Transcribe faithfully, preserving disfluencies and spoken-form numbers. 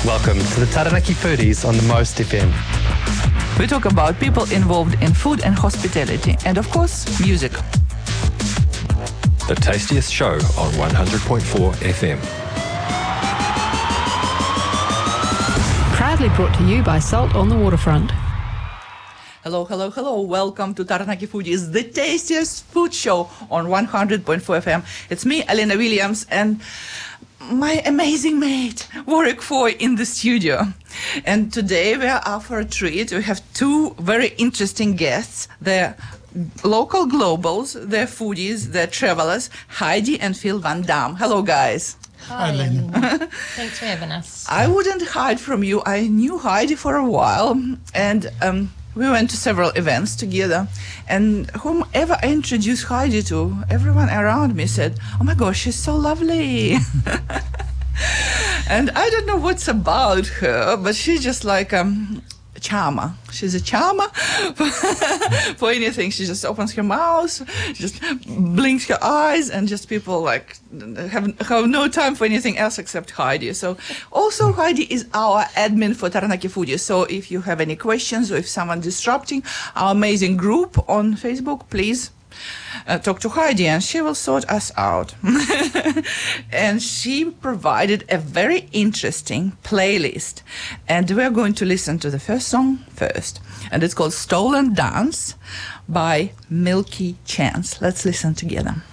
Welcome to the Taranaki Foodies on the Most F M. We talk about people involved in food and hospitality, and of course, music. The tastiest show on one hundred point four F M. Proudly brought to you by Salt on the Waterfront. Hello, hello, hello. Welcome to Taranaki Foodies, the tastiest food show on one hundred point four F M. It's me, Elena Williams, and my amazing mate, Warwick Foy, in the studio. And today we are up for a treat. We have two very interesting guests. They're local globals, they're foodies, they're travelers, Heidi and Phil Van Dam. Hello, guys. Hi, Elena. Thanks for having us. I wouldn't hide from you. I knew Heidi for a while, and um, we went to several events together. And whomever I introduced Heidi to, everyone around me said, "Oh my gosh, she's so lovely." And I don't know what's about her, but she's just like um, a charmer. She's a charmer for anything. She just opens her mouth, just blinks her eyes, and just people like have, have no time for anything else except Heidi. So also Heidi is our admin for Taranaki Foodies. So if you have any questions or if someone disrupting our amazing group on Facebook, please Uh, talk to Heidi and she will sort us out. And she provided a very interesting playlist. And we're going to listen to the first song first. And it's called Stolen Dance by Milky Chance. Let's listen together.